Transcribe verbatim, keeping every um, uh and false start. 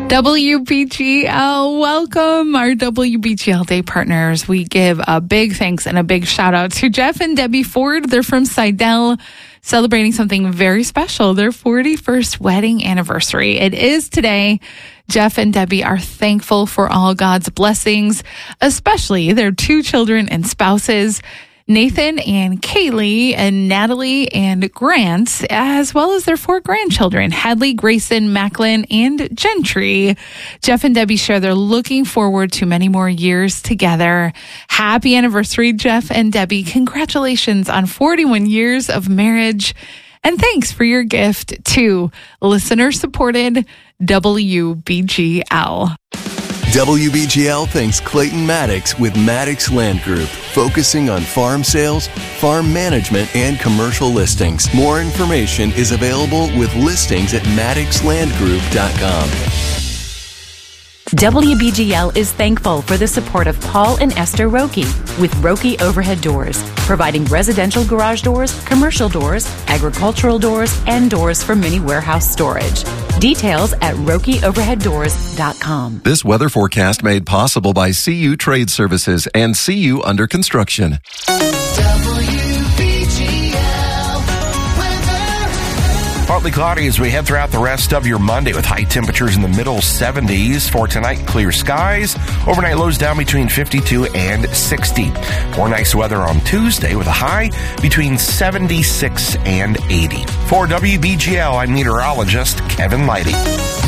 W B G L, welcome our W B G L Day partners. We give a big thanks and a big shout out to Jeff and Debbie Ford. They're from Seidel, celebrating something very special, their forty-first wedding anniversary. It is today. Jeff and Debbie are thankful for all God's blessings, especially their two children and spouses, Nathan and Kaylee, and Natalie and Grant, as well as their four grandchildren, Hadley, Grayson, Macklin, and Gentry. Jeff and Debbie share they're looking forward to many more years together. Happy anniversary, Jeff and Debbie. Congratulations on forty-one years of marriage. And thanks for your gift to listener-supported W B G L. W B G L thanks Clayton Maddox with Maddox Land Group, focusing on farm sales, farm management, and commercial listings. More information is available with listings at maddox land group dot com. W B G L is thankful for the support of Paul and Esther Roki with Roki Overhead Doors, providing residential garage doors, commercial doors, agricultural doors, and doors for mini warehouse storage. Details at roki overhead doors dot com. This weather forecast made possible by C U Trade Services and C U Under Construction. Partly cloudy as we head throughout the rest of your Monday with high temperatures in the middle seventies. For tonight, clear skies. Overnight lows down between fifty-two and sixty. For nice weather on Tuesday with a high between seventy-six and eighty. For W B G L, I'm meteorologist Kevin Leidy.